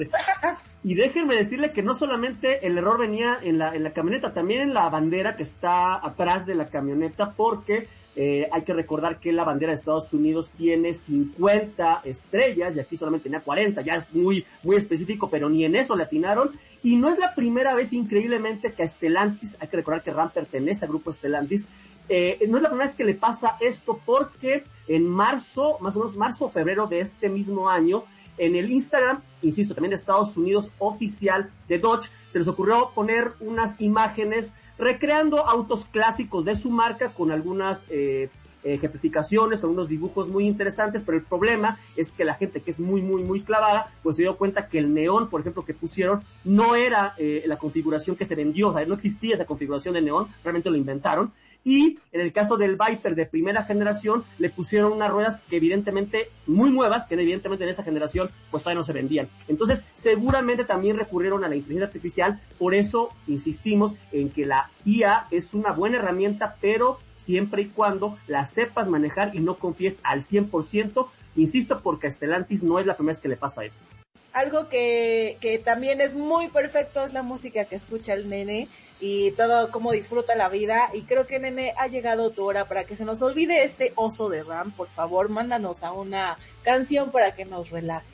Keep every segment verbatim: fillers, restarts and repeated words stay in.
Y déjenme decirle que no solamente el error venía en la, en la camioneta, también en la bandera que está atrás de la camioneta, porque eh, hay que recordar que la bandera de Estados Unidos tiene cincuenta estrellas y aquí solamente tenía cuarenta, ya es muy, muy específico, pero ni en eso le atinaron. Y no es la primera vez, increíblemente, que a Stellantis, hay que recordar que Ram pertenece al grupo Stellantis, eh, no es la primera vez que le pasa esto, porque en marzo, más o menos marzo o febrero de este mismo año, en el Instagram, insisto, también de Estados Unidos, oficial de Dodge, se les ocurrió poner unas imágenes recreando autos clásicos de su marca con algunas eh, ejemplificaciones, con unos dibujos muy interesantes, pero el problema es que la gente que es muy, muy, muy clavada, pues se dio cuenta que el neón, por ejemplo, que pusieron, no era eh, la configuración que se vendió, o sea, no existía esa configuración de neón, realmente lo inventaron. Y en el caso del Viper de primera generación, le pusieron unas ruedas que evidentemente, muy nuevas, que evidentemente en esa generación, pues todavía no se vendían. Entonces, seguramente también recurrieron a la inteligencia artificial, por eso insistimos en que la I A es una buena herramienta, pero siempre y cuando la sepas manejar y no confíes al cien por ciento, insisto, porque a Stellantis no es la primera vez que le pasa eso. Algo que, que también es muy perfecto es la música que escucha el nene y todo cómo disfruta la vida. Y creo que, nene, ha llegado tu hora para que se nos olvide este oso de Ram. Por favor, mándanos a una canción para que nos relaje.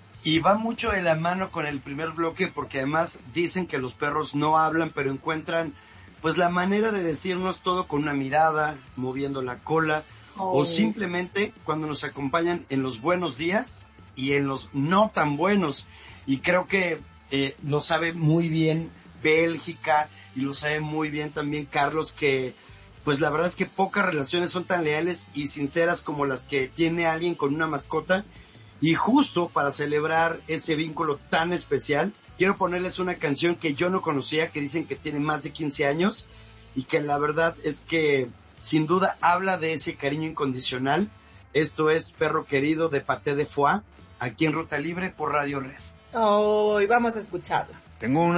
Y va mucho de la mano con el primer bloque, porque además dicen que los perros no hablan, pero encuentran pues la manera de decirnos todo con una mirada, moviendo la cola, oh. o simplemente cuando nos acompañan en los buenos días y en los no tan buenos. Y creo que eh, lo sabe muy bien Bélgica y lo sabe muy bien también Carlos, que pues la verdad es que pocas relaciones son tan leales y sinceras como las que tiene alguien con una mascota. Y justo para celebrar ese vínculo tan especial, quiero ponerles una canción que yo no conocía, que dicen que tiene más de quince años y que la verdad es que sin duda habla de ese cariño incondicional. Esto es Perro Querido de Paté de Foix, aquí en Ruta Libre por Radio Red. Oh, y vamos a escucharla. Tengo una